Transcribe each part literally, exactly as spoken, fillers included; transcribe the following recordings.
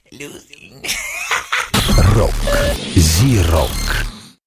Losing. Рок. Зи-рок.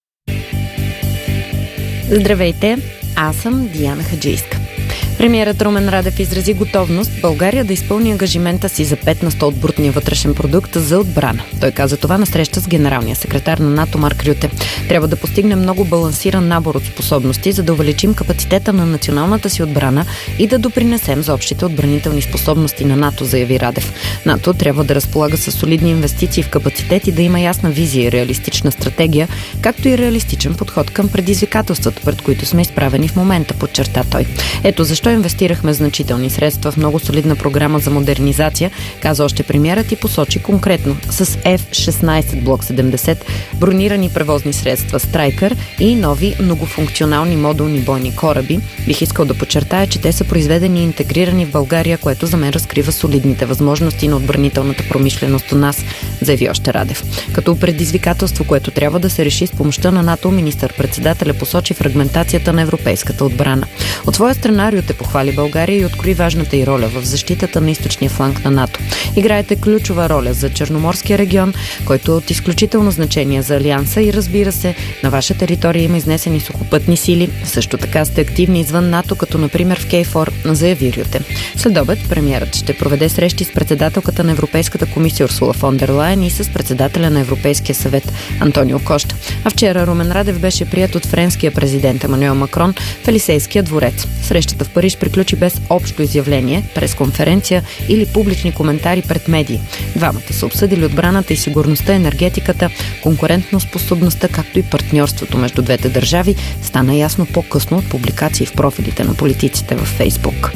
Здравейте, аз съм Диана Хаджийска. Премиерът Румен Радев изрази готовност България да изпълни ангажимента си за пет на сто от брутния вътрешен продукт за отбрана. Той каза това на среща с генералния секретар на НАТО Марк Рюте. Трябва да постигнем много балансиран набор от способности, за да увеличим капацитета на националната си отбрана и да допринесем за общите отбранителни способности на НАТО, заяви Радев. НАТО трябва да разполага с солидни инвестиции в капацитет и да има ясна визия и реалистична стратегия, както и реалистичен подход към предизвикателствата, пред които сме изправени в момента, подчерта той. Ето защо инвестирахме значителни средства в много солидна програма за модернизация, каза още премиерът и посочи конкретно с Еф шестнайсет Block седемдесет, бронирани превозни средства Страйкър и нови многофункционални модулни бойни кораби. Бих искал да подчертая, че те са произведени и интегрирани в България, което за мен разкрива солидните възможности на отбранителната промишленост у нас, заяви още Радев. Като предизвикателство, което трябва да се реши с помощта на НАТО, министър-председателя посочи фрагментацията на европейската отбрана. От своя страна Рюте похвали България и открои важната й роля в защитата на източния фланг на НАТО. Играете ключова роля за Черноморския регион, който е от изключително значение за Алианса и, разбира се, на ваша територия има изнесени сухопътни сили. Също така сте активни извън НАТО, като например в Кейфор, заяви Рюте. След обед премиерът ще проведе срещи с председателката на Европейската комисия Урсула фон дер Лайен и с председателя на Европейския съвет Антонио Кошта. А вчера Румен Радев беше приет от френския президент Емануел Макрон в Елисейския дворец. Срещата в Париж приключи без общо изявление, пресконференция или публични коментари пред медии. Двамата са обсъдили отбраната и сигурността, енергетиката, конкурентноспособността, както и партньорството между двете държави, стана ясно по-късно от публикации в профилите на политиците във Фейсбук.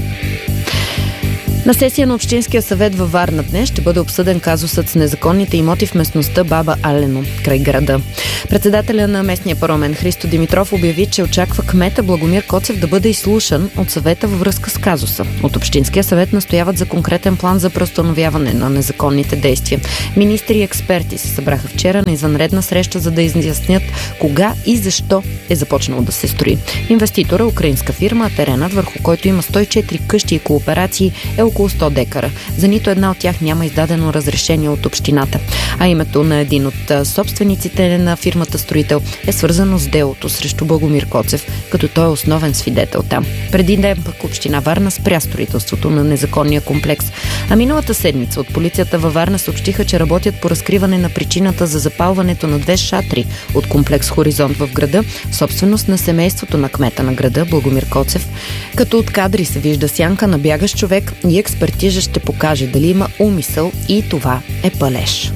На сесия на Общинския съвет във Варна днес ще бъде обсъден казусът с незаконните имоти в местността Баба Алено, край града. Председателя на местния парламент Христо Димитров обяви, че очаква кмета Благомир Коцев да бъде изслушан от съвета във връзка с казуса. От Общинския съвет настояват за конкретен план за преустановяване на незаконните действия. Министри и експерти се събраха вчера на извънредна среща, за да изяснят кога и защо е започнало да се строи. Инвеститор е украинска фирма, а теренът, върху който има сто и четири къщи и кооперации, е около сто декара. За нито една от тях няма издадено разрешение от общината. А името на един от собствениците на фирмата строител е свързано с делото срещу Благомир Коцев, като той е основен свидетел там. Преди ден пък община Варна спря строителството на незаконния комплекс. А миналата седмица от полицията във Варна съобщиха, че работят по разкриване на причината за запалването на две шатри от комплекс Хоризонт в града, собственост на семейството на кмета на града Благомир Коцев. Като от кадри се вижда сянка на бягащ човек и експертиза ще покаже дали има умисъл и това е палеж.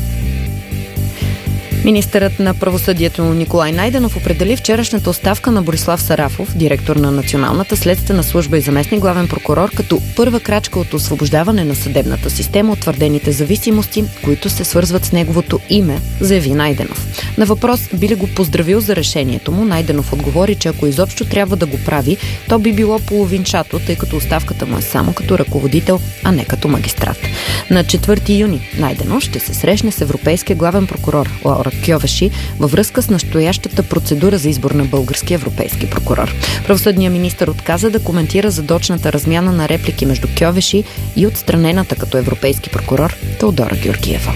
Министърът на правосъдието Николай Найденов определи вчерашната оставка на Борислав Сарафов, директор на Националната следствена служба и заместник главен прокурор, като първа крачка от освобождаване на съдебната система от твърдените зависимости, които се свързват с неговото име, заяви Найденов. На въпрос би ли го поздравил за решението му, Найденов отговори, че ако изобщо трябва да го прави, то би било половинчато, тъй като оставката му е само като ръководител, а не като магистрат. На четвърти юни Найденов ще се срещне с европейския главен прокурор Лаура Кьовеши във връзка с настоящата процедура за избор на български европейски прокурор. Правосъдният министър отказа да коментира задочната размяна на реплики между Кьовеши и отстранената като европейски прокурор Теодора Георгиева.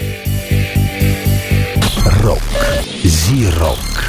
Рок. Зи-рок.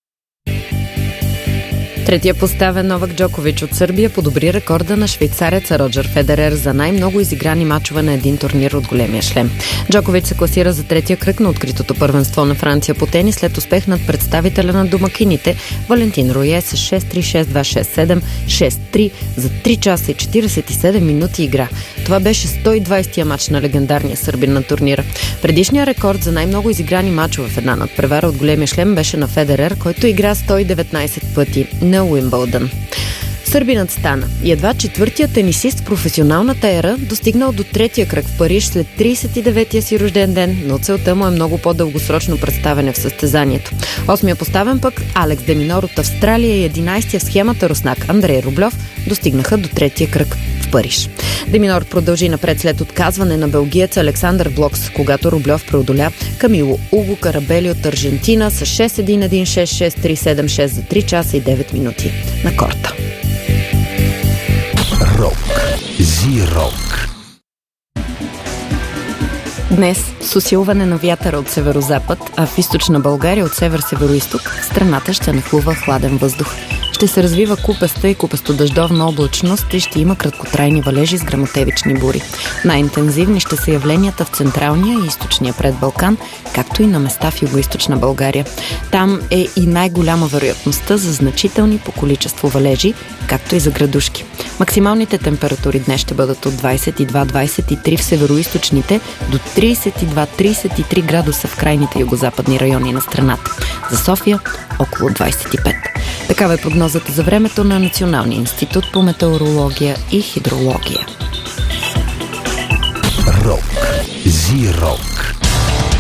Третия поставен Новак Джокович от Сърбия подобри рекорда на швейцареца Роджер Федерер за най-много изиграни мачове на един турнир от големия шлем. Джокович се класира за третия кръг на откритото първенство на Франция по тенис след успех над представителя на домакините Валентин Руе с шест три, шест два, шест седем, шест три за три часа и четиридесет и седем минути игра. Това беше сто и двайсетия мач на легендарния сърбин на турнира. Предишният рекорд за най-много изиграни мачове в една надпревара от големия шлем беше на Федерер, който игра сто и деветнайсет пъти на Уимбълдън. Сърбинът стана и едва четвъртият тенисист в професионалната ера, достигнал до третия кръг в Париж след трийсет и деветия си рожден ден, но целта му е много по-дългосрочно представяне в състезанието. Осмия поставен пък Алекс де Минор от Австралия и единайсетия в схемата руснак Андрей Рублев достигнаха до третия кръг в Париж. Де Минор продължи напред след отказване на белгиец Александър Блокс, когато Рублев преодоля Камило Уго Карабели от Аржентина с шест едно едно шест шест три седем шест за три часа и девет минути на корта. Рок. Зи-рок. Днес с усилване на вятъра от северозапад, а в източна България от север-североизток, страната ще нахлува хладен въздух. Ще се развива купеста и купесто-дъждовна облачност и ще има краткотрайни валежи с гръмотевични бури. Най-интензивни ще са явленията в централния и източния предбалкан, както и на места в югоизточна България. Там е и най-голяма вероятността за значителни по количество валежи, както и за градушки. Максималните температури днес ще бъдат от двадесет и два до двадесет и три в североизточните до тридесет и два до тридесет и три градуса в крайните югозападни райони на страната. За София около двадесет и пет. Такава е прогнозата за времето на Националния институт по метеорология и хидрология. Рок. Зи-рок.